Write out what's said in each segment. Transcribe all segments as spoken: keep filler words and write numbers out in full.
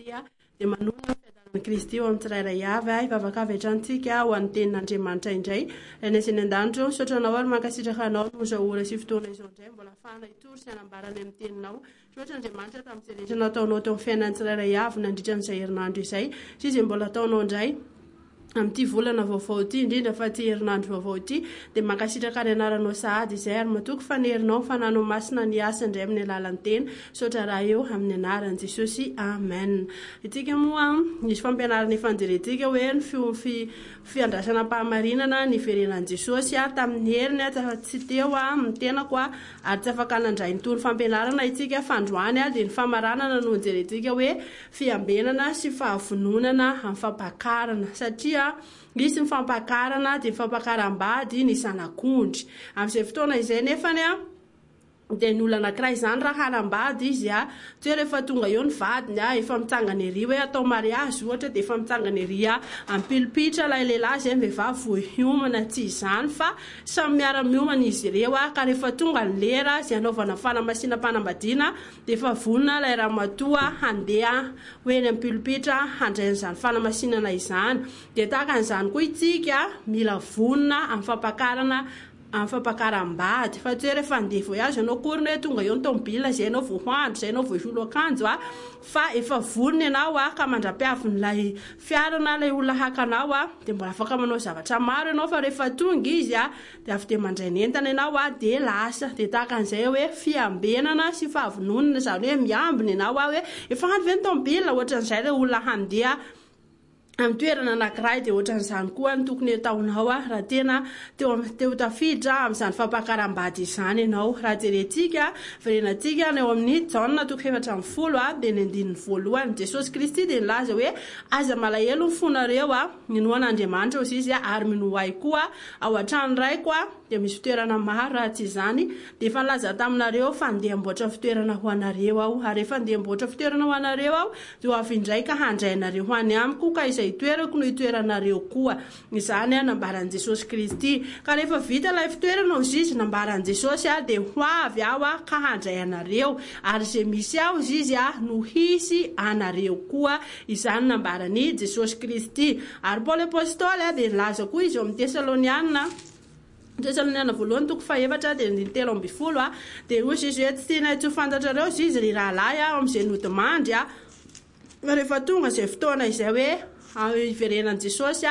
Kristy dia manona fiadanan'i Kristy eo amin'ny tsirairay avy hivavaka avy hatranintsika ho an'ny tenin'Andriamanitra indray. Rainay an-danitro sotranao ary mankasitraka anao noho izao ora sy fotoana izao indray mbola ahafahana hitory sy hanambarana amin'ny teninao. Sotra Andriamanitra tamin'izay rehetra nataonao teo amin'ny fiainan'ny tsirairay avy nandritra an'izay herinandro izay sy izay mbola ataonao indray amin'ity volana vaovao ity indrindra fa ty herinandro vaovao ity dia mankasitraka ny anaranao sahady izay ary matoky fanerinao fananao masina ny asa indray amin'ny alalan'ny teny sotra raha eo amin'ny anaran'i Jesosy amen. Itsika moa nisy fampianarana efanjelentsika hoe ny fi fiandrasana mpahamarinana ny verenan'i Jesosy tamin'ny heriny tsy teo ny tenako ary tsy afaka nandray nytony fampianarana itsika fandroany dia ny famaranana no jerentsika hoe fiambenana sy fahavononana amin'ny fampakarana satria misy ny fampakarana dia fampakaram-bady ny zanak'ondry amin'izay fotoana izay nefany a dia ny olona anankiray izany raha hanambady izy a tsy hoe rehefa tonga eo ny vadiny a efa mitsangana ery hoe atao mariazy ohatra dia efa mitsangana ery a ampilipitra ilay lehilahy izay ny vehivavy vao hiomana tsy izany fa samy miara-miomana izy ireo a ka rehefa tonga ny lera izay anaovana fanamasinam-panambadiana dia efa vonona ilay ramatoa handeha hoe ny ampilipitra handray an'izany fanamasinana izany dia tahaka an'izany koa itsika mila vonona amin'ny fampakarana amin'ny fampakaram-bady fa tsy hoe rehefa handeha voyage ianao koriny hoe tonga eo ny tomobila izay ianao vao hoandro izay ianao vao holo akanjo a fa efa vonona ianao a ka mandra-piavin'ilay fiarana ilay olona hakanao a dia mbola afaka manao zavatra maro ianao fa rehefa tonga izy a dia avy dia mandray ny entana ianao a dia lasa dia tahaka an'izay hoe fiambenana sy fahavononana izany hoe miambina ianao a hoe efa handro ve ny tomobila ohatran'izay ilay olona handeha amin'ny toerana anankiray dia ohatran'izany koa ny tokony ataonao a raha tena teo teo tafiditra amin'izany fampakaram-bady izany ianao. Raha jerentsika verenantsika ny eo amin'ny Jaona toko efatra amby folo a dia ny andininy voalohany Jesosy Kristy dia nilaza hoe aza malahelo ny fonareo a minoan'Andriamanitra ozy izy a ary minoay koa ao an-trano raiko a dia misy fitoerana maro raha tsy izany dia efa nilaza taminareo fa andeha amboatra fitoerana ho anareo aho ary efa andeha amboatra fitoerana ho anareo aho dia avy indray ka handray anareo ho any amiko ka izay toerako no itoeranareo koa izany a nambaran'i Jesosy Kristy ka rehefa vita ilay fitoerana ozy izy nambaran'i Jesosy a dia ho avy aho a ka handray anareo ary izay misy aho izy izy a no hisy anareo koa izany nambaran'i Jesosy Kristy. Ary Paoly apôstôly a dia nilaza koa izy eo amin'ny Tesaloniana Tesaloniana voalohany toko fahaefatra dia ny telo amby folo a dia ozy izy hoe tsy tiana tsy ho fantatrareo izy izy ry rahalahy a amin'izay nodimandry a rehefa tonga izay fotoana izay hoe iverenan'i Jesosy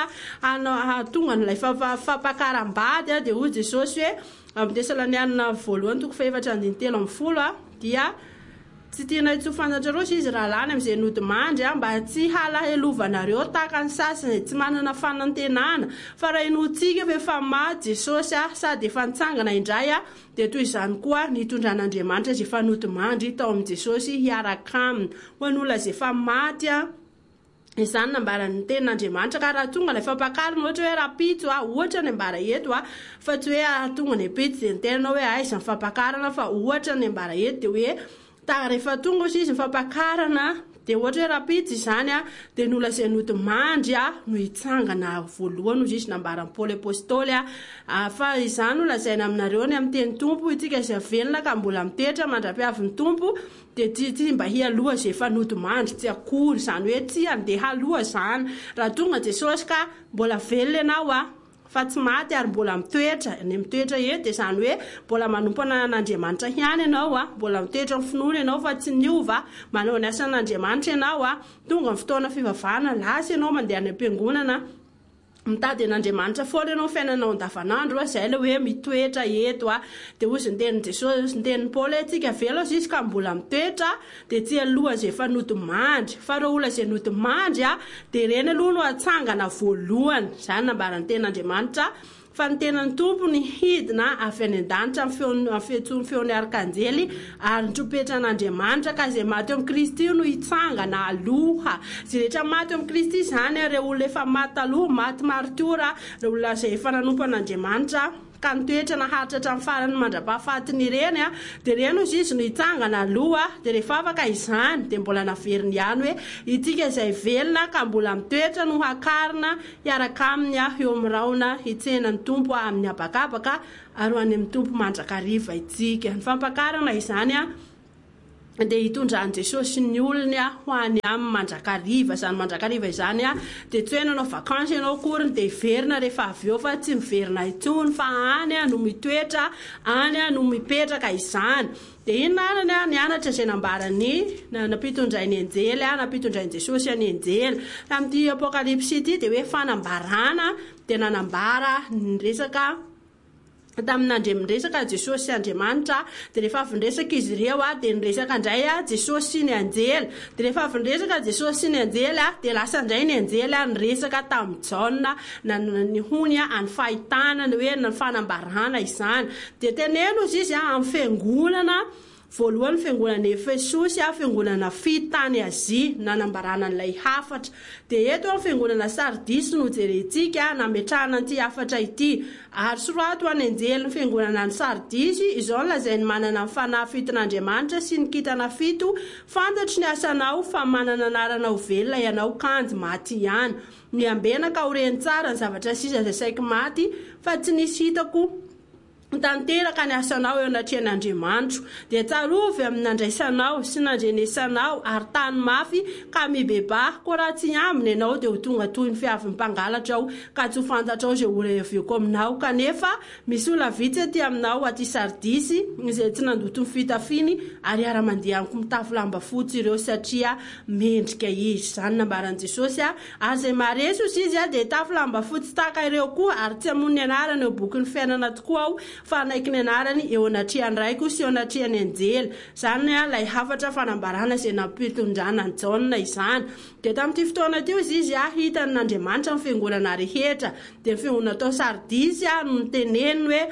a tonga n'ilay fampakaram-bady a dia hoy Jesosy hoe amin'ny Tesaloniana voalohany toko fahaefatra andiny telo amby folo a dia tsy tiana tsy ho fantatrareo izy rahalany amin'izay nodimandry a mba tsy halahelovanareo tahaka ny sasany tsy manana fanantenana fa raha inoantsika fa efa maty Jesosy a sady efa nitsangana indray a dia toy izany koa nitondran'Andriamanitra izay efa nodimandry tao amin'ny Jesosy hiaraka aminy ho an'olona izay efa maty a izany nambaran'ny tenin'Andriamanitra ka raha tonga ilay fampakarana ohatra hoe rapitso a ohatra ny ambara eto a fa tsy hoe tonga ny apitso dia ny tenanao hoe aiza ny fampakarana fa ohatra ny ambara eto dia hoe ta rehefa tonga ozy izy ny fampakarana dia ohatra hoe rapitso izany a dia ny olona izay nodimandry a no hitsangana voalohany ozy izy nambaran'i Paoly apôstôly a fa izany no lazaina aminareo ny amin'ny teny tompo itsika izay velona ka mbola mitoetra mandra-piavin'ny tompo dia tsy mba hialoha izay efa nodimandry tsy akory izany hoe tsy andeha aloha izany raha tonga Jesosy ka mbola velona ianao a fa tsy maty ary mbola mitoetra ny mitoetra eto dia izany hoe mbola manompo anan'Andriamanitra ihany ianao a mbola mitoetra ny finoana ianao fa tsy niova manao ny asan'Andriamanitra ianao a tonga ny fotoana fivavahana lasa ianao mandeha any am-piangonana mitady an'Andriamanitra foana ianao fiainanao andavanandro a izay ilay hoe mitoetra eto a dia ozy ny tenin'i Jesosy ny tenin'i Paoly antsika velo izy ka mbola mitoetra dia tsy aloha izay efa nodimandry fa ireo olona izay nodimandry a dia ireny aloha no hatsangana voalohany izany nambaran'ny tenin'Andriamanitra fa ny tenan'ny tompo ny hidina avy any an-danitra amin'ny fiantsoany feon'ny arkanjely ary nitropetra an'Andriamanitra ka izay maty eo amin'ny Kristy no hitsangana aloha izay rehetra maty eo amin'ny Kristy izany ireo olona efa maty taloha maty martora ireo olona izay efa nanompo an'Andriamanitra ka nitoetra naharitra hatramin'ny farany mandra-pahafatiny ireny a dia ireny ozy izy no hitsangana aloha dia rehefa afaka izany dia mbola naveriny ihany hoe itsika izay velona ka mbola mitoetra no hakarina hiaraka aminy a eo amin'ny raona hitsenan'ny tompo amin'ny habakabaka ary ho any amin'ny tompo mandrakariva itsika ny fampakarana izany a dia hitondra an Jesosy sy ny olony a ho any amin'ny mandrakariva zany mandrakariva izany a dia tsy hoe nanao vakansy ianao koriny dia hiverina rehefa avy eo fa tsy miverina intsony fa any a no mitoetra any a no mipetraka izany dia inona arany a nianatra izay nambarany nampitondrainy anjely a nampitondrainy Jesosy any anjely tamin'ity apokalipsy ity dia hoe fanambarana dia nanambara ny resaka tamin'andremiresaka Jesosy sy Andriamanitra dia rehefa avy niresaka izy ireo a dia niresaka indray a Jesosy sy ny anjely dia rehefa avy niresaka Jesosy sy ny anjely a dia lasa indray ny anjely a niresaka tamin'ny Jaona na ny hony a any fahitana ny hoe ny fanambarana izany dia teneno izy izy a amin'ny fiangonana voalohany fiangonana Efesosy a fiangonana fito tany Azia nanambarana an'ilay hafatra dia eto amin'ny fiangonana Sardis no jerentsika nametrahana an'ity hafatra ity ary sorato any anjely ny fiangonana ny Sardis izao lazainy manana ny fanahy fiton'Andriamanitra sy ny kintana fito fantatry ny asanao fa manana anarana ho velona ianao kanjy maty ihany miambena ka horeny tsara ny zavatra sisa izay saika maty fa tsy nisy hitako tanteraka ny asanao eo anatrian'Andriamanitra dia tsarovy amin'ny nandraisanao sy nandrenesanao ary tany mafy ka mibeba koa raha tsy ambiny ianao dia ho tonga toy ny fiavin'ny mpangalatra ao ka tsy ho fantatrao izay ora evioko aminao kanefa misy olona vitsy aty aminao aty Sardisy izay tsy nandoto ny fitafiny ary ara-mandeha amiko mitafy lamba fotsy ireo satria mendrika izy zany nambaran'i Jesosy a ary izay maharesy izy a dia tafy lamba fotsy tahaka ireo koa ary tsy hamono ny anarany eo boky ny fiainana tokoa ao fa naiky ny anarany eo anatriany raiko sy eo anatriany anjely zany a lay hafatra fanambarana izay nampitondrana ny Jaona izany dia tamin'ity fotoana teo izy izy a hitany n'Andriamanitra ny fiangonana rehetra dia ny fiangonana tao Sardis a no niteneny hoe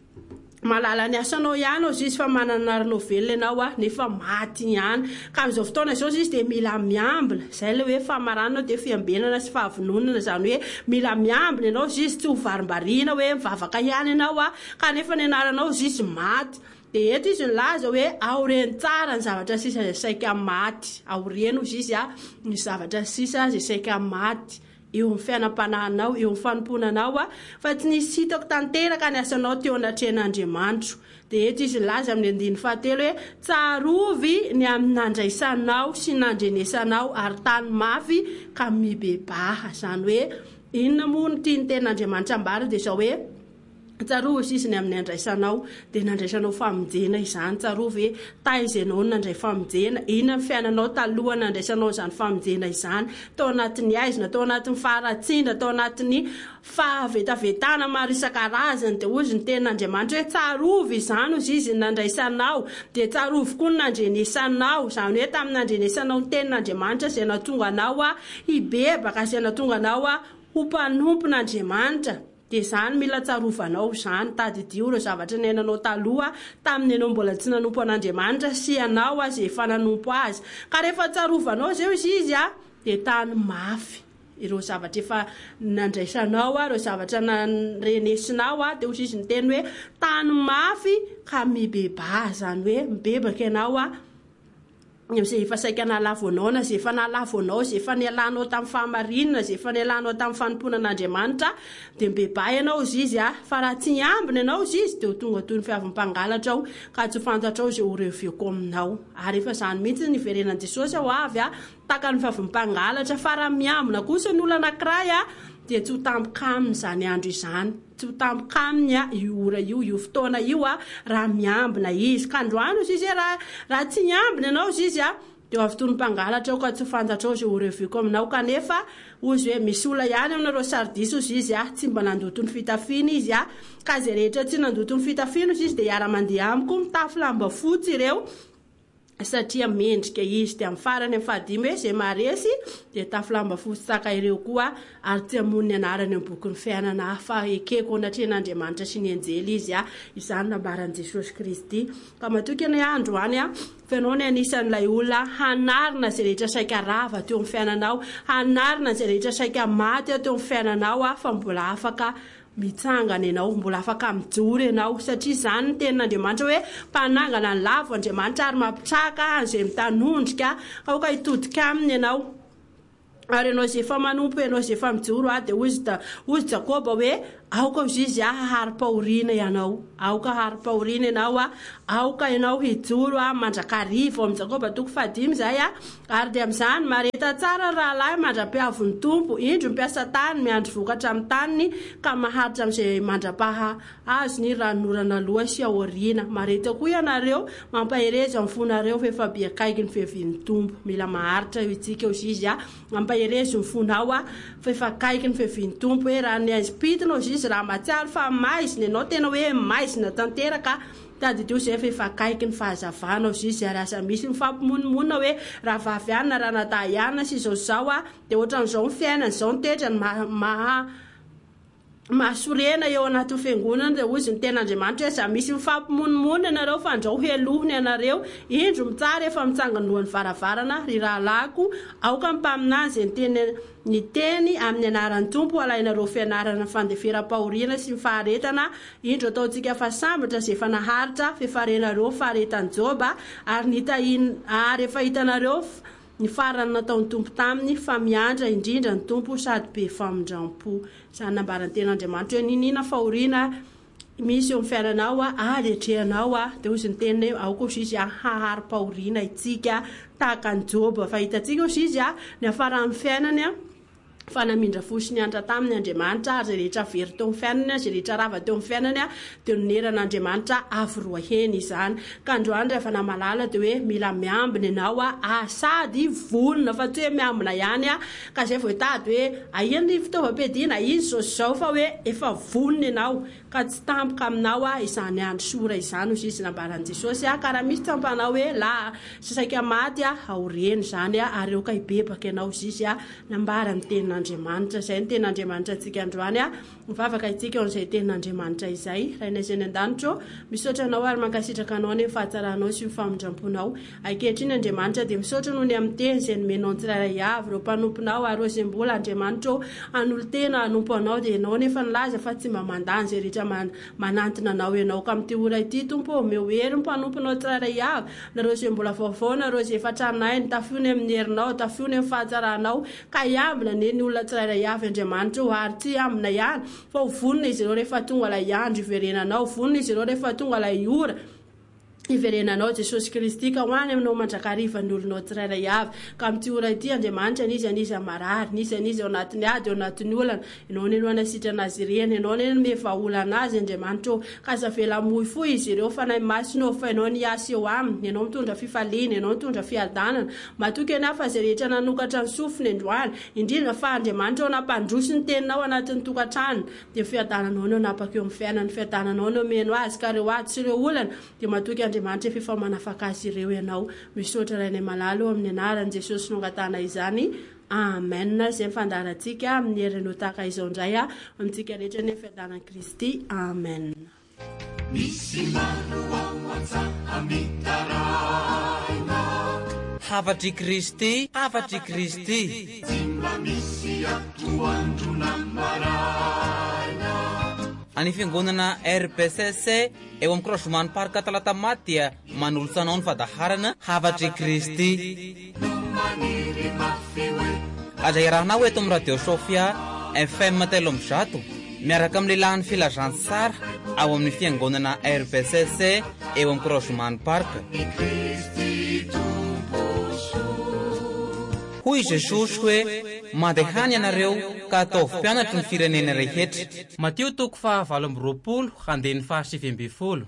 malala ny asanao ihany izy izy fa manana anarana velona ianao a nefa maty ihany ka amin'izao fotoana izao izy dia mila miambina izay ilay hoe famaranana dia fiambenana sy fahavononana zany hoe mila miambina ianao izy izy tsy ho varimbariana hoe mivavaka ihany ianao a kanefa ny anaranao izy izy maty dia eto izy nilaza hoe aoreny tsara ny zavatra sisa izay saika maty aoreno izy izy a ny zavatra sisa izay saika maty eo amin'ny fiainam-panahinao eo amin'ny fanomponanao a fa tsy nisy hitako tanteraka ny asanao teo anatrian'Andriamanitra dia eto izy laza amin'ny andiny fahatelo hoe tsarovy ny amin'ny nandraisanao sy nandrenesanao ary tany mafy ka mibebaha zany hoe inona moa no tiany ten'Andriamanitra ambara dia izao hoe tsarovy izy ny amin'ny andraisanao dia nandraisanao famonjena izany tsarovy hoe taizenao nandray famonjena inona ny fiainanao taloha nandraisanao izany famonjena izany tao anatin'ny aizina tao anatin'ny faharatsindra tao anatin'ny fahavetavetana maro isan-karazany dia ozy ny ten'Andriamanitra hoe tsarovy izany ozy izy nandraisanao dia tsarovy koa ny nandrenesanao zany hoe tamin'ny nandrenesanao ny ten'Andriamanitra izay nahatonga anao a hibebaka izay nahatonga anao a ho mpanompon'Andriamanitra dia zany mila tsarovanao zany tadidio ireo zavatra nenanao taloha tamin'ny ianao mbola tsy nanompo an'Andriamanitra sy ianao a izay efa nanompo azy ka rehefa tsarovanao zao izy izy a dia tany mafy ireo zavatra efa nandraisanao a ireo zavatra narenesinao a dia ozy izy ny teny hoe tany mafy ka mibeba zany hoe mibebaka ianao a izay efa saika nalavo anao na izay efa nalavo anao izay efa nialanao tamin'ny fahamarinana izay efa nialanao tamin'ny fanomponan'Andriamanitra dia mibeba ianao izy izy a fa raha tsy hiambina ianao izy izy dia ho tonga toy ny fiavin'ny mpangalatra ao ka tsy ho fantatrao izay ho reviako aminao ary efa zany mihitsy ny verenan'i Jesosy ho avy a taka ny fiavin'ny mpangalatra fa raha miambina kosa ny olona anankiray a dia tsy ho tampoka aminy izany andro izany tsy ho tampoka aminy a io ora io io fotoana io a raha miambina izy ka androany izy izy raha raha tsy miambina ianao izy izy a dia avy toy ny mpangalatra ao ka tsy ho fantatrao izay ho reviako aminao kanefa ozy hoe misy olona ihany aminareo Sardis ozy izy a tsy mba nandoto ny fitafiana izy a ka izay rehetra tsy nandoto ny fitafiana izy izy dia hiara-mandeha amiko mitafy lamba fotsy ireo satria mendrika izy dia amin'ny farany amin'ny fahadimy hoe izay maharesy dia tafy lamba fotsy tsaka ireo koa ary tsy hamono ny anarany amin'ny boky ny fiainana fa ekeko anatrian'Andriamanitra sy ny anjely izy a izany nambaran'i Jesosy Kristy ka matoky ny androany a fenao ny anisan'ilay olona hanarina izay rehetra saika rava teo amin'ny fiainanao hanarina izay rehetra saika maty teo amin'ny fiainanao a fa mbola afaka mitsangana ianao mbola afaka mijory ianao satria izany ny tenin'Andriamanitra hoe mpanangana ny lavo Andriamanitra ary mampitraka izay mitanondrika ka ho ka hitodika aminy ianao ary ianao zay efa manompo ianao zay efa mijoro a dia ozy da ozy Jakoba hoe aoka izy izy a hahary-pahoriana ianao aoka hahary-pahoriana ianao a aoka ianao hijoro a mandrakariva amin'ny Jakoba toko fahadimy zay a ary dia amin'izany mareta tsara rahalahy mandra-piavon'ny tompo indro mipiasa tany miandry vokatra amin'ny taniny ka maharitra amin'izay mandra-paha azo ny ranorana loha sy aoriana mareta koa ianareo mampahereza amin'ny fonareo fa efa biakaiky ny fiavian'ny tompo mila maharitra io itsika io izy a mampahereza ny fonao a fa efa kaiky ny fiavian'ny tompo hoe raha ny aizipitinao izy raha matsiaro fa maizina ianao tena hoe maizina tanteraka tady teo zay fa efa kaiky ny fahazavanao izy ary asa misy mifampimonimona hoe raha vavy ihany na raha nata ihany sy izao zao a dia ohatran'izao ny fiainana izao ny toetrany maha mahasorena eo anaty fiangonana dia ozy ny ten'Andriamanitra hoe za misy mifampimonimona ianareo fa andrao helohony ianareo indro mitsara efa mitsanganohan'ny varavarana ry rahalahiko aoka mpaminany zay ny teny ny teny amin'ny anaran'ny tompo alainareo fianarana fandeferam-pahoriana sy mifaharetana indro ataontsika fa sambatra zay efa naharitra fifarenareo faharetan'ny Joba ary nitahiny ary efa hitanareo ny farany nataon'ny tompo taminy fa miandra indrindra ny tompo sady be famindram-po izany nambaran'ny ten'Andriamanitra hoe ninina fahoriana misy eo amin'ny fiainanao a aletrehanao a dia ozy ny teny aoka ozy izy a hahary-pahoriana itsika tahaka ny Joba fa hitantsika ozy izy a ny afaran'ny fiainany a fa namindra fosiny andra tamin'ny Andriamanitra ary zay rehetra very teo amin'ny fiainany zay rehetra rava teo amin'ny fiainany a dia noneran'Andriamanitra avy-roaheny izany ka androany rehefa namalala dia hoe mila miambina ianao a sady vonona fa tsy hoe miambina ihany a ka zay vao hitady hoe ahiny fitaovam-piadiana izy zao zao fa hoe efa vonona ianao ka tsy tampoka aminao a izany andro sora izany ozy izy nambaran'i Jesosy a ka raha misy tampanao hoe la sasaika maty a aoreny izany a ary eo ka hibebaka ianao ozy izy a nambaran'ny tena Andriamanitra izay ny ten'Andriamanitra antsika androany a mivavaka itsika eo amin'izay ten'Andriamanitra izay raha inay ny an-danitro misaotra anao ary mankasitraka anao ny fahatsaranao sy mifamindram-ponao ankehitriny Andriamanitra dia misaotra noho ny amin'ny teny izay nomenao ny tsirairay avy ireo mpanomponao ary izay mbola Andriamanitra hanolo tena hanompo anao dia ianao nefa nilaza fa tsy mba mandany izay rehetra manantona anao ianao ka amin'ity ora ity tompo omeo hery mpanomponao tsirairay avy nareo izay mbola vaovao nareo izay efa hatraminay ny tafiony amin'ny herinao tafiony amin'ny fahatsaranao ka iambina ny olona tsirairay avy Andriamanitra ho ary tsy amina ihany fa ho vonona izy ireo rehefa tonga ilay andro iverenanao vonona izy ireo rehefa tonga ilay ora iverenanao Jesosy Kristy ka hoany aminao mandrakariva ny olonao tsirairay avy ka amin'ity ora ity Andriamanitra nisy anizy marary nisy anizy ao anatiny ady ao anatiny olana ianao ny aloha nasitra azy ireny ianao ny mevaolana azy Andriamanitra ka zavela moy fo izy ireo fa nay masino fa ianao ny asa eo aminy ianao mitondra fifaliana ianao mitondra fiadanana matoky ianao fa zay rehetra nanokatra ny sofiny androany indrindra fa Andriamanitra nampandroso ny teninao anatin'ny tokantrano dia fiadananao no napaka eo amin'ny fiainany fiadananao no meno azy ka ireo ady sy ireo olana dia matoky Andriamanitra efa manafaka azy ireo ianao misaotra rainay malalo amin'ny anaran'i Jesosy nongatana izany amen zay mifandarantsika amin'ny herinao tahaka izao indray a amintsika rehetra ny fiadanan'i Kristy amen hafatry Kristy hafatry Kristy any fiangonana R P C C eo amin'ny croisement parc talata maty dia manolotsanao ny fadaharana hafatry Kristy aza irahanao eto amin'ny radio Sofia F M telo amby zato miaraka amin'ny lehilahin'ny filazantsara ao amin'ny fiangonana R P C C eo amin'ny croisement parc hoy Jesosy hoe mandehany ianareo ka ataovy mpianatra ny firenena rehetra Mateo toko fahavalo amby roapolo handeny fahasivy amby folo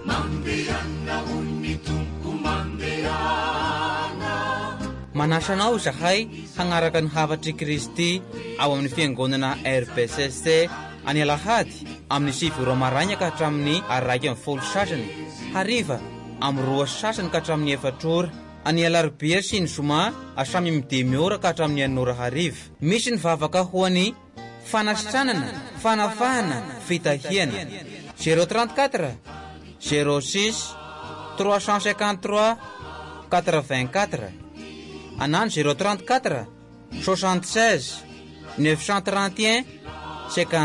manasanao zahay hagnaraka ny hafatry Kristy ao amin'ny fiangonana R P C C any Alahady amin'ny sivy ora maraina ka hatramin'ny araiky amby folo sasany hariva amin'ny roa sasany ka hatramin'ny efatra ora any Alarobia sy ny Zoma asamy midimy ora ka hatramin'ny anora hariva misy ny vavaka ho any fanasitranana fanafahana fitahiana zéro trente-quatre zéro six trois cent cinquante-trois quatre-vingt-quatre anany zéro trente-quatre soixante-seize neuf cent trente et un cinquante